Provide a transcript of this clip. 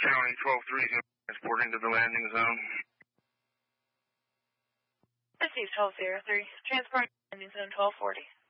County 12-3, transporting to the landing zone. This is 1203, transporting to landing zone 1240.